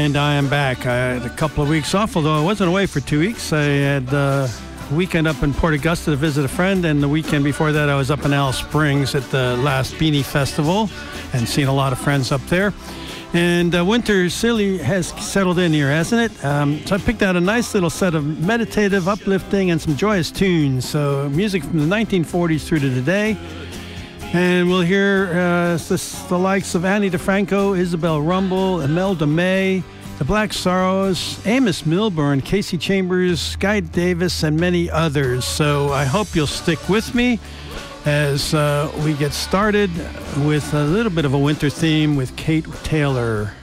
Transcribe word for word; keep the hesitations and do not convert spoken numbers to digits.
And I am back. I had a couple of weeks off, although I wasn't away for two weeks. I had uh, a weekend up in Port Augusta to visit a friend, and the weekend before that I was up in Alice Springs at the last Beanie Festival and seen a lot of friends up there. And uh, winter silly has settled in here, hasn't it? Um, so I picked out a nice little set of meditative, uplifting, and some joyous tunes. So music from the nineteen forties through to today. And we'll hear uh, the, the likes of Annie DeFranco, Isabel Rumble, Imelda May, The Black Sorrows, Amos Milburn, Casey Chambers, Guy Davis, and many others. So I hope you'll stick with me as uh, we get started with a little bit of a winter theme with Kate Taylor.